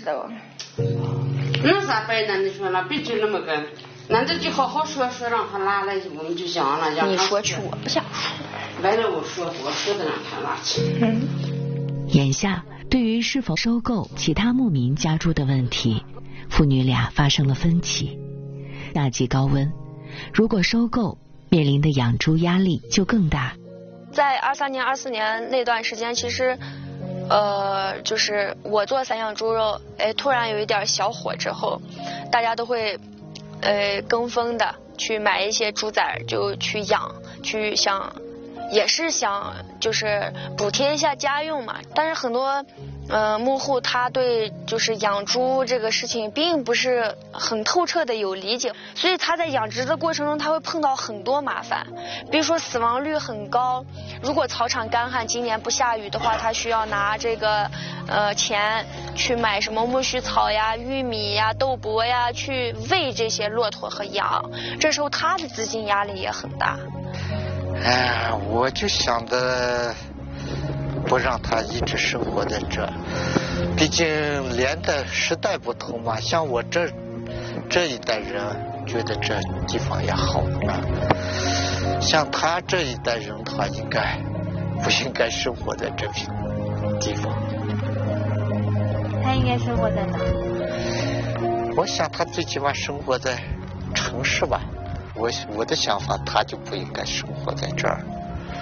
都。 那咋办呢？你说那别就那么个，那就好好说说，让他拉来，我们就行了。 你说去，我不想说。 来了我说的让他拉去。 眼下，对于是否收购其他牧民家猪的问题，父女俩发生了分歧。夏季高温，如果收购，面临的养猪压力就更大。 在23年、24年那段时间，其实，就是我做散养猪肉，突然有一点小火之后，大家都会，跟风的去买一些猪崽，就去养，去想，也是想就是补贴一下家用嘛。但是很多，牧户他对就是养猪这个事情并不是很透彻的有理解，所以他在养殖的过程中他会碰到很多麻烦，比如说死亡率很高，如果草场干旱，今年不下雨的话，他需要拿这个钱去买什么苜蓿草呀、玉米呀、豆粕呀，去喂这些骆驼和羊，这时候他的资金压力也很大。 我就想着不让他一直生活在这，毕竟连的时代不同嘛。像我这一代人觉得这地方也好呢，像他这一代人的话，不应该生活在这片地方。 他应该生活在哪？ 我想他最起码生活在城市吧。我的想法，他就不应该生活在这儿。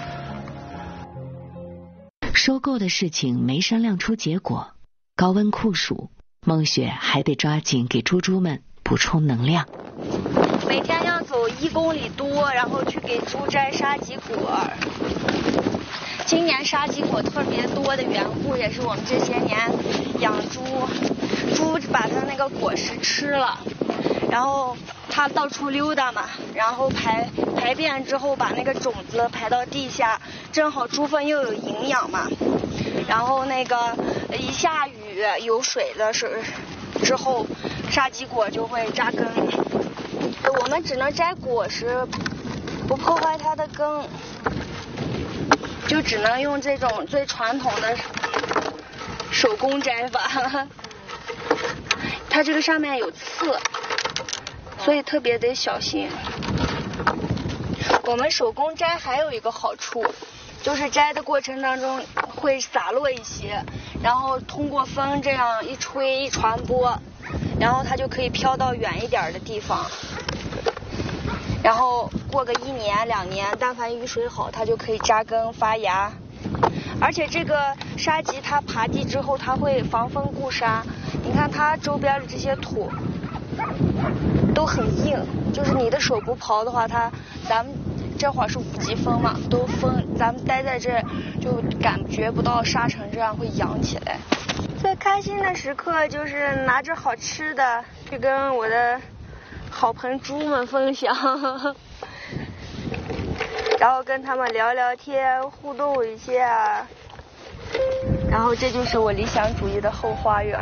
收购的事情没商量出结果，高温酷暑，孟雪还得抓紧给猪们补充能量。 每天要走1公里多，然后去给猪摘沙棘果。今年沙棘果特别多的缘故，也是我们这些年养猪把它那个果实吃了，然后它到处溜达嘛，然后排便之后把那个种子排到地下，正好猪粪又有营养嘛，然后那个一下雨有水的之后，沙棘果就会扎根，我们只能摘果实，不破坏它的根，就只能用这种最传统的手工摘法。它这个上面有刺，所以特别得小心。我们手工摘还有一个好处，就是摘的过程当中会洒落一些，然后通过风这样一吹一传播，然后它就可以飘到远一点的地方，然后过个1年2年，但凡雨水好，它就可以扎根发芽。而且这个沙棘它爬地之后，它会防风固沙，你看它周边的这些土都很硬，就是你的手不刨的话，咱们这会儿是5级风嘛，都风，咱们待在这就感觉不到沙尘这样会扬起来。最开心的时刻就是拿着好吃的去跟我的好朋猪们分享，然后跟他们聊聊天，互动一下，然后这就是我理想主义的后花园。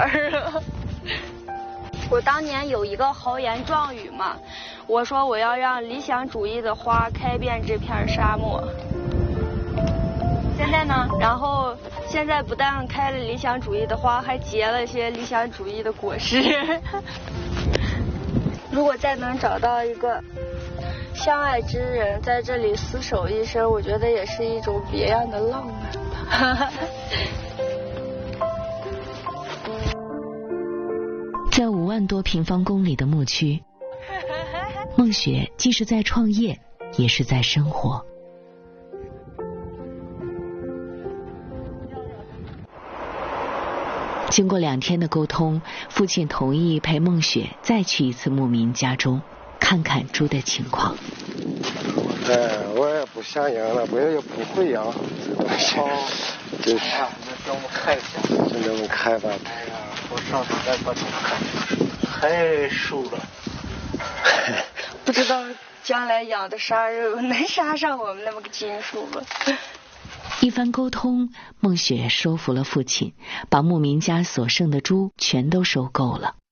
我当年有一个豪言壮语嘛，我说我要让理想主义的花开遍这片沙漠。现在呢？然后现在不但开了理想主义的花，还结了些理想主义的果实。如果再能找到一个相爱之人，在这里厮守一生，我觉得也是一种别样的浪漫吧。 在5万多平方公里的牧区，孟雪既是在创业，也是在生活。经过2天的沟通，父亲同意陪孟雪再去一次牧民家中，看看猪的情况。 我也不想养了，我也不会养。就是那我们看一下，就那么看吧。哎呀，我上次再把它看，太瘦了。 不知道将来养的杀肉能杀上我们那么个斤数吗？ 一番沟通，孟雪说服了父亲，把牧民家所剩的猪全都收购了。